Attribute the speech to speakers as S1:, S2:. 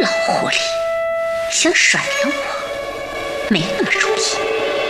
S1: 老狐狸想甩了我，没那么容易。